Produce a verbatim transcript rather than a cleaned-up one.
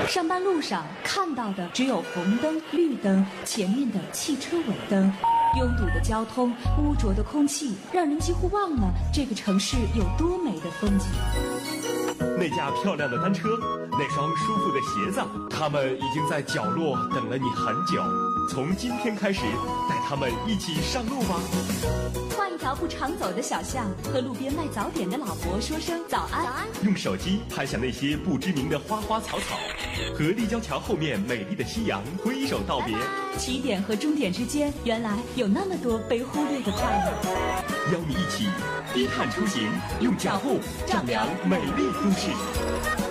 上班路上看到的只有红灯、绿灯，前面的汽车尾灯。拥堵的交通，污浊的空气，让人几乎忘了这个城市有多美的风景。 那架漂亮的单车，那双舒服的鞋子，他们已经在角落等了你很久。从今天开始，带他们一起上路吧。 换一条不常走的小巷，和路边卖早点的老伯说声早安。早安。 用手机拍下那些不知名的花花草草，和立交桥后面美丽的夕阳挥手道别。 拜拜。起点和终点之间，原来有那么多被忽略的快乐。 邀你一起低碳出行，用脚步丈量美丽都市。